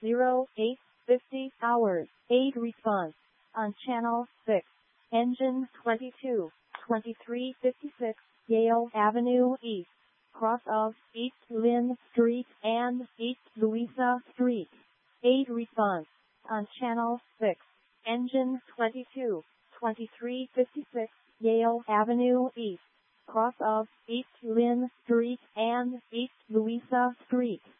0850 hours. Aid response on channel 6. Engine 22, 2356, Yale Avenue East, cross of East Lynn Street and East Louisa Street. Aid response on channel 6. Engine 22, 2356, Yale Avenue East, cross of East Lynn Street and East Louisa Street.